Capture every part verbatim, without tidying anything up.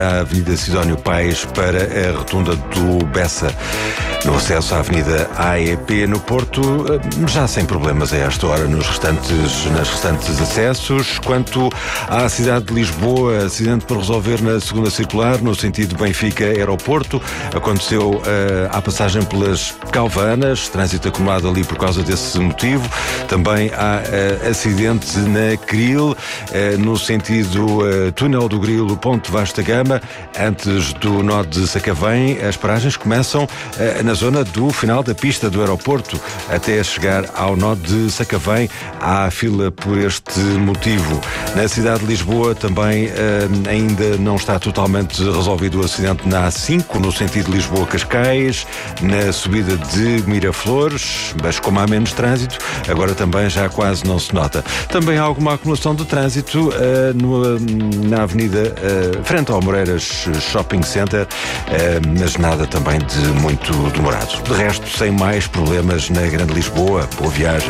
A Avenida Sidónio Pais para a Rotunda do Bessa. No acesso à Avenida A E P no Porto, já sem problemas a esta hora nos restantes, nas restantes acessos. Quanto à cidade de Lisboa, acidente para resolver na segunda circular, no sentido Benfica-Aeroporto. Aconteceu uh, à passagem pelas Calvanas, trânsito acumulado ali por causa desse motivo. Também há uh, acidente na Cril, uh, no sentido uh, Túnel do Grilo, Ponte Vasta Gama, antes do nó de Sacavém. As paragens começam uh, na zona do final da pista do aeroporto até chegar ao nó de Sacavém. Há fila por este motivo. Na cidade de Lisboa também uh, ainda não está totalmente resolvido o acidente na A cinco, no sentido Lisboa-Cascais, na subida de Miraflores, mas como há menos trânsito, agora também já quase não se nota. Também há alguma acumulação de trânsito uh, no, na avenida uh, frente ao Moreiras Shopping Center, uh, mas nada também de muito demorado. De resto, sem mais problemas na Grande Lisboa. Boa viagem.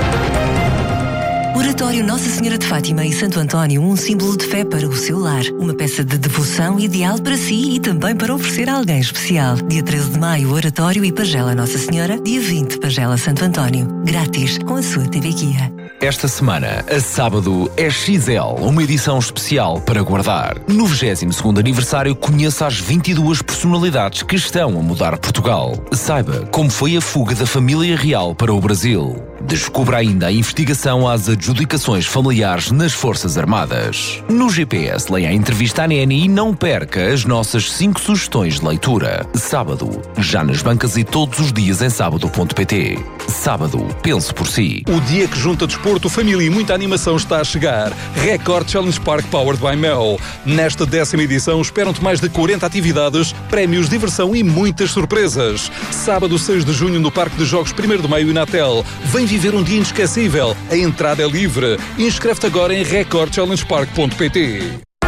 Oratório Nossa Senhora de Fátima e Santo António, um símbolo de fé para o seu lar. Uma peça de devoção ideal para si e também para oferecer a alguém especial. Dia treze de maio, Oratório e Pagela Nossa Senhora. Dia vinte, Pagela Santo António. Grátis, com a sua T V Guia. Esta semana, a sábado, é X L, uma edição especial para guardar. No vigésimo segundo aniversário, conheça as vinte e duas personalidades que estão a mudar Portugal. Saiba como foi a fuga da família real para o Brasil. Descubra ainda a investigação às adjudicações familiares nas Forças Armadas. No G P S, leia a entrevista à Neni e não perca as nossas cinco sugestões de leitura. Sábado, já nas bancas e todos os dias em sábado ponto pt. Sábado, pense por si. O dia que junta desporto, família e muita animação está a chegar. Record Challenge Park Powered by Mel. Nesta décima edição esperam-te mais de quarenta atividades, prémios, diversão e muitas surpresas. Sábado, seis de junho, no Parque de Jogos primeiro de Maio e Natel. Vem viver um dia inesquecível. A entrada é livre. Inscreve-te agora em record challenge park ponto pt.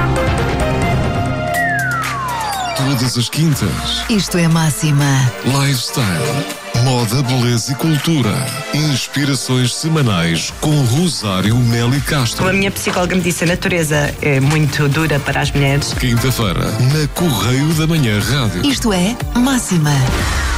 Todas as quintas. Isto é Máxima. Lifestyle, moda, beleza e cultura. Inspirações semanais com Rosário Meli Castro. A minha psicóloga me disse a natureza é muito dura para as mulheres. Quinta-feira, na Correio da Manhã Rádio. Isto é Máxima.